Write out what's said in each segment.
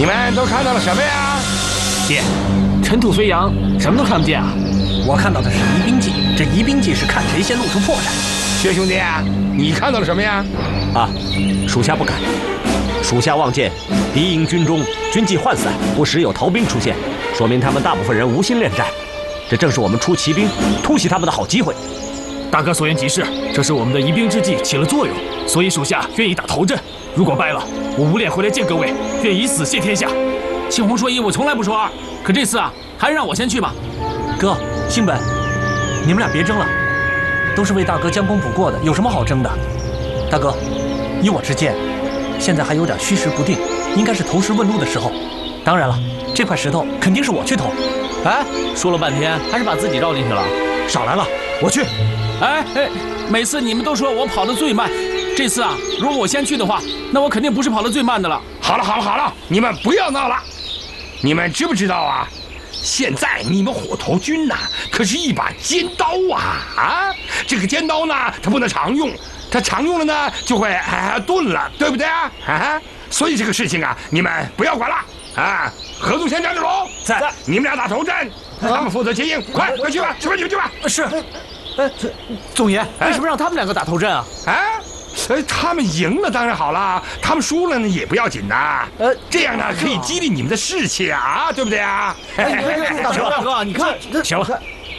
你们都看到了什么呀？ 爹，尘土飞扬，什么都看不见啊！ 我看到的是疑兵计，这疑兵计是看谁先露出破绽。 薛兄弟，你看到了什么呀？ 啊，属下不敢。属下望见敌营军中军纪涣散，不时有逃兵出现，说明他们大部分人无心恋战。这正是我们出奇兵突袭他们的好机会。 大哥所言极是，这是我们的疑兵之计起了作用，所以属下愿意打头阵。如果败了，我无脸回来见各位，愿以死谢天下。 青红说一，我从来不说二，可这次啊，还是让我先去吧。 哥，兴本，你们俩别争了，都是为大哥将功补过的，有什么好争的？大哥，依我之见，现在还有点虚实不定，应该是投石问路的时候。当然了，这块石头肯定是我去投。 哎，说了半天，还是把自己绕进去了。 少来了，我去。 哎，每次你们都说我跑得最慢，这次啊，如果我先去的话，那我肯定不是跑得最慢的了。 好了，你们不要闹了。你们知不知道啊？现在你们火头军呐，可是一把尖刀啊！这个尖刀呢，它不能常用，它常用了呢，就会钝了，对不对啊？所以这个事情啊，你们不要管了啊！合纵先将军龙在，你们俩打头阵，他们负责接应，快去吧，你们去吧。 是。总爷，为什么让他们两个打头阵啊？ 他们赢了当然好了，他们输了呢也不要紧的。这样呢可以激励你们的士气啊，对不对啊？ 大哥，你看， 行了。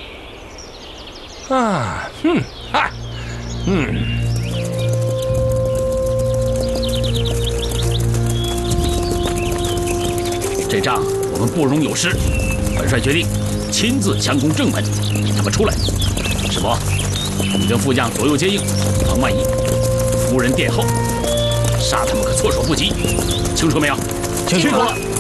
这仗我们不容有失，本帅决定亲自强攻正门，逼他们出来。师伯，你跟副将左右接应，防万一。夫人殿后，杀他们可措手不及，清楚没有？ 清楚了。